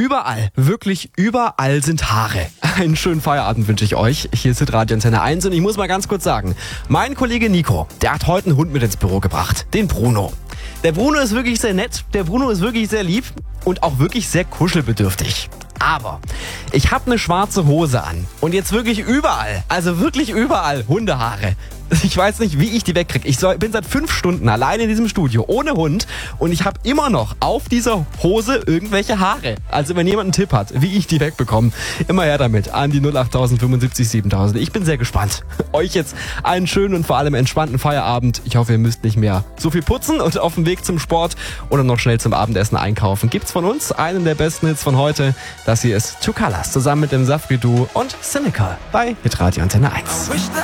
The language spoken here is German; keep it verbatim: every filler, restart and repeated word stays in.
Überall, wirklich überall sind Haare. Einen schönen Feierabend wünsche ich euch. Hier ist Radio Antenne eins und ich muss mal ganz kurz sagen, mein Kollege Nico, der hat heute einen Hund mit ins Büro gebracht, den Bruno. Der Bruno ist wirklich sehr nett, der Bruno ist wirklich sehr lieb und auch wirklich sehr kuschelbedürftig. Aber ich habe eine schwarze Hose an und jetzt wirklich überall, also wirklich überall Hundehaare. Ich weiß nicht, wie ich die wegkriege. Ich soll, bin seit fünf Stunden allein in diesem Studio ohne Hund und ich habe immer noch auf dieser Hose irgendwelche Haare. Also wenn jemand einen Tipp hat, wie ich die wegbekomme, immer her damit an die null acht fünfundsiebzig siebentausend. Ich bin sehr gespannt. Euch jetzt einen schönen und vor allem entspannten Feierabend. Ich hoffe, ihr müsst nicht mehr so viel putzen und auf dem Weg zum Sport oder noch schnell zum Abendessen einkaufen. Gibt's von uns einen der besten Hits von heute. Das hier ist Two Colors zusammen mit dem Safri Duo und Cynical bei Hitradio Antenne eins.